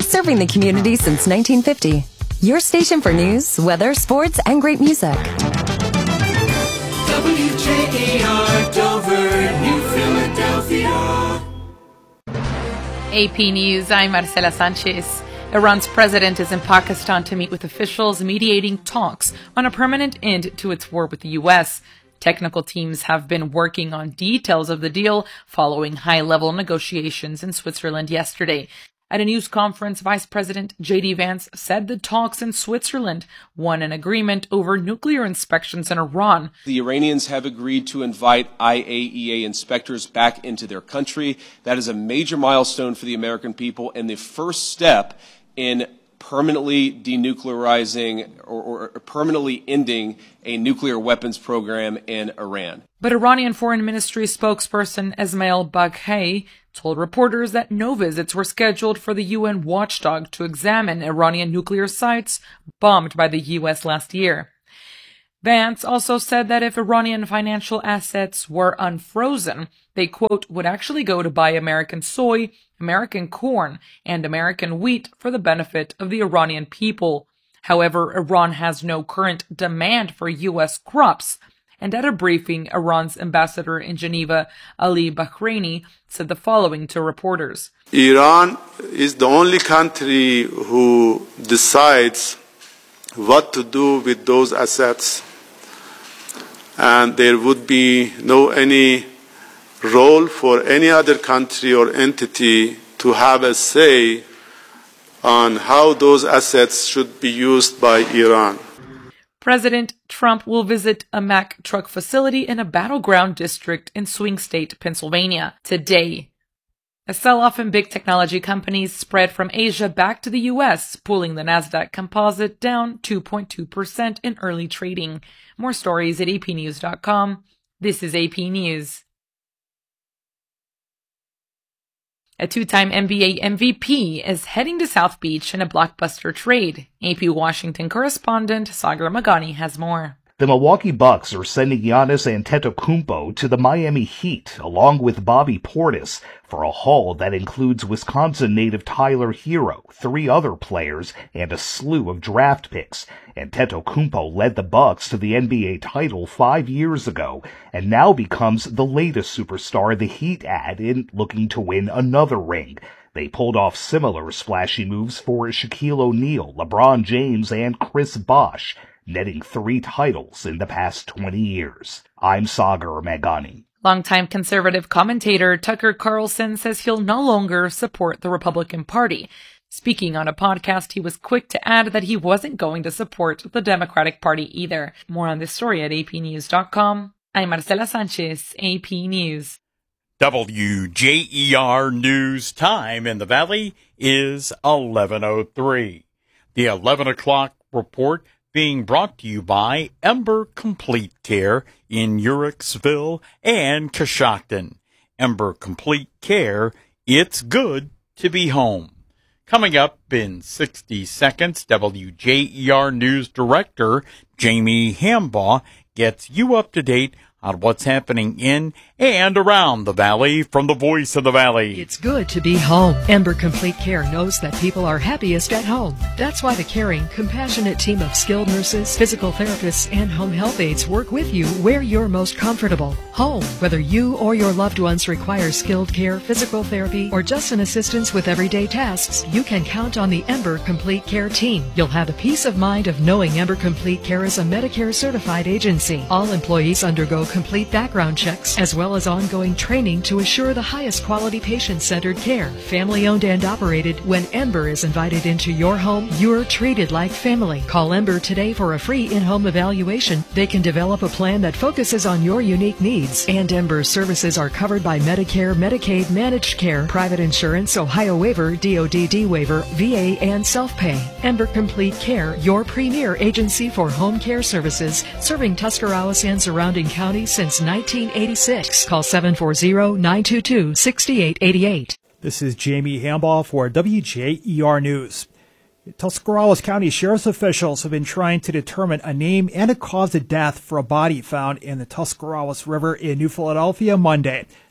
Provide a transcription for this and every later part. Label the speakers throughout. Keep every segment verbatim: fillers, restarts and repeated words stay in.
Speaker 1: serving the community since nineteen fifty. Your station for news, weather, sports, and great music.
Speaker 2: W J E R Dover, New Philadelphia.
Speaker 3: A P News, I'm Marcela Sanchez. Iran's president is in Pakistan to meet with officials mediating talks on a permanent end to its war with the U S. Technical teams have been working on details of the deal following high-level negotiations in Switzerland yesterday. At a news conference, Vice President J D Vance said the talks in Switzerland won an agreement over nuclear inspections in Iran.
Speaker 4: The Iranians have agreed to invite I A E A inspectors back into their country. That is a major milestone for the American people and the first step in permanently denuclearizing or, or permanently ending a nuclear weapons program in Iran.
Speaker 3: But Iranian Foreign Ministry spokesperson Esmail Baghai told reporters that no visits were scheduled for the U N watchdog to examine Iranian nuclear sites bombed by the U S last year. Vance also said that if Iranian financial assets were unfrozen, they, quote, would actually go to buy American soy, American corn, and American wheat for the benefit of the Iranian people. However, Iran has no current demand for U S crops. And at a briefing, Iran's ambassador in Geneva, Ali Bahraini, said the following to reporters.
Speaker 5: Iran is the only country who decides what to do with those assets, and there would be no any role for any other country or entity to have a say on how those assets should be used by Iran.
Speaker 3: President Trump will visit a Mack truck facility in a battleground district in swing state Pennsylvania today. A sell-off in big technology companies spread from Asia back to the U S, pulling the Nasdaq Composite down two point two percent in early trading. More stories at A P news dot com. This is A P News. A two-time N B A M V P is heading to South Beach in a blockbuster trade. A P Washington correspondent Sagar Magani has more.
Speaker 6: The Milwaukee Bucks are sending Giannis Antetokounmpo to the Miami Heat, along with Bobby Portis, for a haul that includes Wisconsin native Tyler Hero, three other players, and a slew of draft picks. Antetokounmpo led the Bucks to the N B A title five years ago, and now becomes the latest superstar the Heat add in looking to win another ring. They pulled off similar splashy moves for Shaquille O'Neal, LeBron James, and Chris Bosh, netting three titles in the past twenty years. I'm Sagar Magani.
Speaker 3: Longtime conservative commentator Tucker Carlson says he'll no longer support the Republican Party. Speaking on a podcast, he was quick to add that he wasn't going to support the Democratic Party either. More on this story at A P news dot com. I'm Marcela Sanchez, A P News.
Speaker 7: W J E R News time in the Valley is eleven oh three. The eleven o'clock report being brought to you by Ember Complete Care in Uhrichsville and Coshocton. Ember Complete Care, it's good to be home. Coming up in sixty seconds, W J E R News Director Jamie Hambaugh gets you up to date on what's happening in and around the Valley from the Voice of the Valley.
Speaker 8: It's good to be home. Ember Complete Care knows that people are happiest at home. That's why the caring, compassionate team of skilled nurses, physical therapists, and home health aides work with you where you're most comfortable. Home, whether you or your loved ones require skilled care, physical therapy, or just an assistance with everyday tasks, you can count on the Ember Complete Care team. You'll have the peace of mind of knowing Ember Complete Care is a Medicare certified agency. All employees undergo complete background checks as well as ongoing training to assure the highest quality patient-centered care. Family-owned and operated. When Ember is invited into your home, you're treated like family. Call Ember today for a free in-home evaluation. They can develop a plan that focuses on your unique needs. And Ember services are covered by Medicare, Medicaid, managed care, private insurance, Ohio waiver, D O D D waiver, V A, and self-pay. Ember Complete Care, your premier agency for home care services, serving Tuscarawas and surrounding counties since nineteen eighty-six. Call seven four zero, nine two two, six eight eight eight.
Speaker 9: This is Jamie Hambaugh for W J E R News. Tuscarawas County Sheriff's officials have been trying to determine a name and a cause of death for a body found in the Tuscarawas River in New Philadelphia Monday.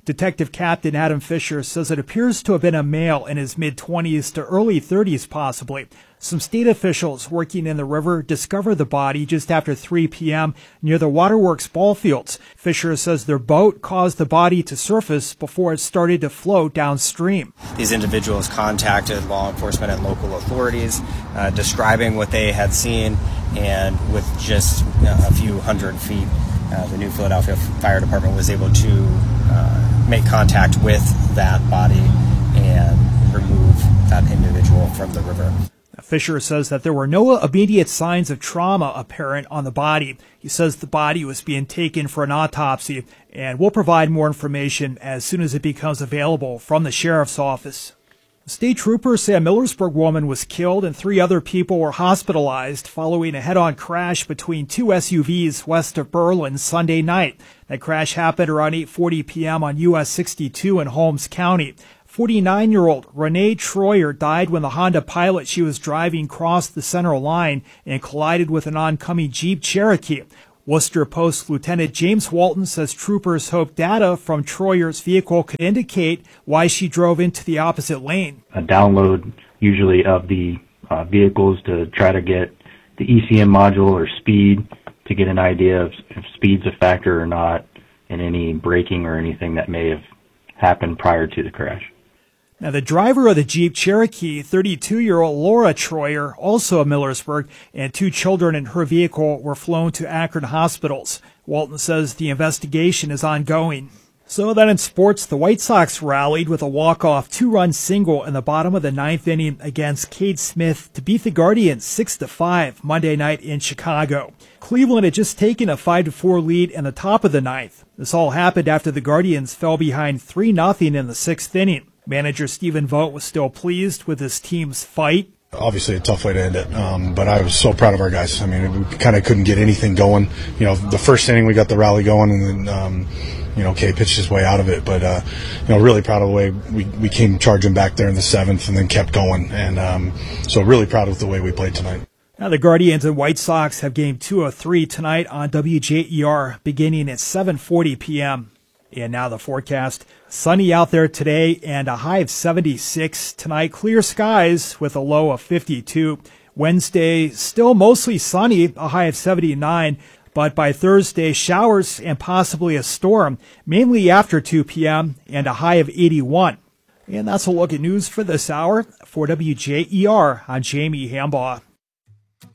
Speaker 9: Detective Captain Adam Fisher says it appears to have been a male in his mid-twenties to early thirties possibly. Some state officials working in the river discovered the body just after three p.m. near the Waterworks ball fields. Fisher says their boat caused the body to surface before it started to float downstream.
Speaker 10: These individuals contacted law enforcement and local authorities, uh, describing what they had seen, and with just uh, a few hundred feet, uh, the New Philadelphia Fire Department was able to uh, make contact with that body and remove that individual from the river.
Speaker 9: Fisher says that there were no immediate signs of trauma apparent on the body. He says the body was being taken for an autopsy and will provide more information as soon as it becomes available from the sheriff's office. State troopers say a Millersburg woman was killed and three other people were hospitalized following a head-on crash between two S U Vs west of Berlin Sunday night. That crash happened around eight forty p.m. on U S sixty-two in Holmes County. forty-nine-year-old Renee Troyer died when the Honda Pilot she was driving crossed the center line and collided with an oncoming Jeep Cherokee. Worcester Post Lieutenant James Walton says troopers hope data from Troyer's vehicle could indicate why she drove into the opposite lane.
Speaker 11: A download usually of the uh, vehicles to try to get the E C M module or speed to get an idea of if speed's a factor or not, and any braking or anything that may have happened prior to the crash.
Speaker 9: Now, the driver of the Jeep Cherokee, thirty-two-year-old Laura Troyer, also of Millersburg, and two children in her vehicle were flown to Akron hospitals. Walton says the investigation is ongoing. So then in sports, the White Sox rallied with a walk-off two-run single in the bottom of the ninth inning against Cade Smith to beat the Guardians six to five Monday night in Chicago. Cleveland had just taken a five to four lead in the top of the ninth. This all happened after the Guardians fell behind three nothing in the sixth inning. Manager Stephen Vogt was still pleased with his team's fight.
Speaker 12: Obviously a tough way to end it, um, but I was so proud of our guys. I mean, we kind of couldn't get anything going. You know, the first inning we got the rally going, and then, um, you know, Kay pitched his way out of it. But, uh, you know, really proud of the way we, we came charging back there in the seventh and then kept going. And um, so really proud of the way we played tonight.
Speaker 9: Now the Guardians and White Sox have game two of three tonight on W J E R beginning at seven forty p.m. And now the forecast. Sunny out there today and a high of seventy-six. Tonight, clear skies with a low of fifty-two. Wednesday, still mostly sunny, a high of seventy-nine. But by Thursday, showers and possibly a storm, mainly after two p.m. and a high of eighty-one. And that's a look at news for this hour. For W J E R, I'm Jamie Hambaugh.